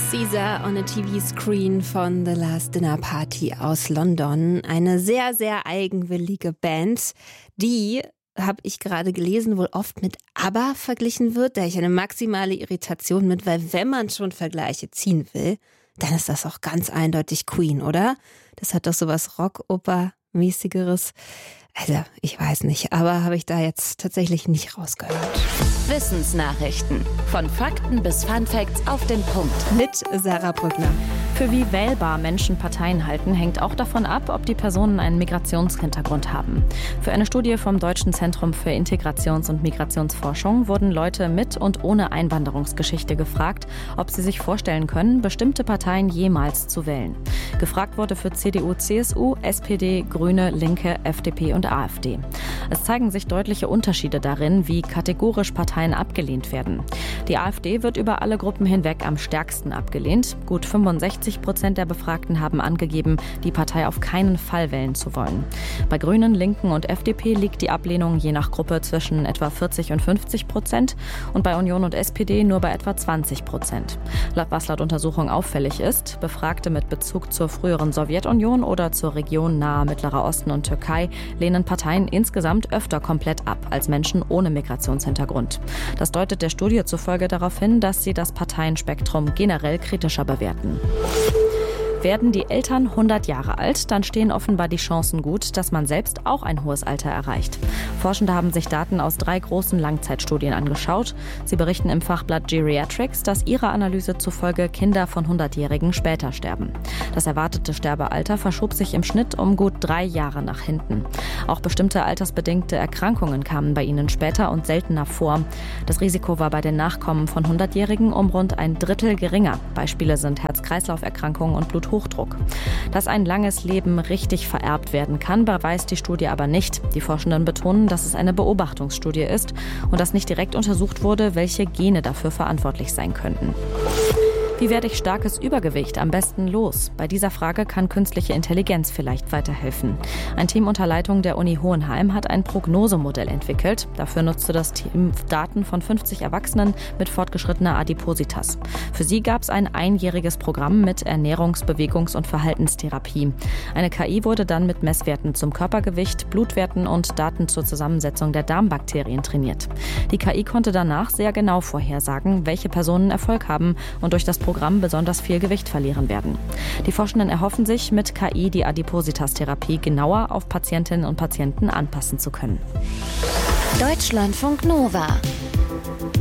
Caesar on a TV Screen von The Last Dinner Party aus London. Eine sehr, sehr eigenwillige Band, die, habe ich gerade gelesen, wohl oft mit ABBA verglichen wird. Da ich eine maximale Irritation mit, weil wenn man schon Vergleiche ziehen will, dann ist das auch ganz eindeutig Queen, oder? Das hat doch sowas Rock-Oper-mäßigeres. Also, ich weiß nicht, aber habe ich da jetzt tatsächlich nicht rausgehört. Wissensnachrichten. Von Fakten bis Funfacts auf den Punkt. Mit Sarah Brückner. Für wie wählbar Menschen Parteien halten, hängt auch davon ab, ob die Personen einen Migrationshintergrund haben. Für eine Studie vom Deutschen Zentrum für Integrations- und Migrationsforschung wurden Leute mit und ohne Einwanderungsgeschichte gefragt, ob sie sich vorstellen können, bestimmte Parteien jemals zu wählen. Gefragt wurde für CDU, CSU, SPD, Grüne, Linke, FDP und AfD. Es zeigen sich deutliche Unterschiede darin, wie kategorisch Parteien abgelehnt werden. Die AfD wird über alle Gruppen hinweg am stärksten abgelehnt. Gut 65% der Befragten haben angegeben, die Partei auf keinen Fall wählen zu wollen. Bei Grünen, Linken und FDP liegt die Ablehnung je nach Gruppe zwischen etwa 40% und 50% und bei Union und SPD nur bei etwa 20%. Was laut Untersuchung auffällig ist, Befragte mit Bezug zur früheren Sowjetunion oder zur Region nahe Mittlerer Osten und Türkei lehnen Parteien insgesamt öfter komplett ab als Menschen ohne Migrationshintergrund. Das deutet der Studie zufolge darauf hin, dass sie das Parteienspektrum generell kritischer bewerten. Werden die Eltern 100 Jahre alt, dann stehen offenbar die Chancen gut, dass man selbst auch ein hohes Alter erreicht. Forschende haben sich Daten aus 3 großen Langzeitstudien angeschaut. Sie berichten im Fachblatt Geriatrics, dass ihrer Analyse zufolge Kinder von 100-Jährigen später sterben. Das erwartete Sterbealter verschob sich im Schnitt um gut 3 Jahre nach hinten. Auch bestimmte altersbedingte Erkrankungen kamen bei ihnen später und seltener vor. Das Risiko war bei den Nachkommen von 100-Jährigen um rund 1/3 geringer. Beispiele sind Herz-Kreislauf-Erkrankungen und Bluthochdruck. Dass ein langes Leben richtig vererbt werden kann, beweist die Studie aber nicht. Die Forschenden betonen, dass es eine Beobachtungsstudie ist und dass nicht direkt untersucht wurde, welche Gene dafür verantwortlich sein könnten. Wie werde ich starkes Übergewicht am besten los? Bei dieser Frage kann künstliche Intelligenz vielleicht weiterhelfen. Ein Team unter Leitung der Uni Hohenheim hat ein Prognosemodell entwickelt. Dafür nutzte das Team Daten von 50 Erwachsenen mit fortgeschrittener Adipositas. Für sie gab es ein einjähriges Programm mit Ernährungs-, Bewegungs- und Verhaltenstherapie. Eine KI wurde dann mit Messwerten zum Körpergewicht, Blutwerten und Daten zur Zusammensetzung der Darmbakterien trainiert. Die KI konnte danach sehr genau vorhersagen, welche Personen Erfolg haben und durch das Programm besonders viel Gewicht verlieren werden. Die Forschenden erhoffen sich, mit KI die Adipositas-Therapie genauer auf Patientinnen und Patienten anpassen zu können. Deutschlandfunk Nova.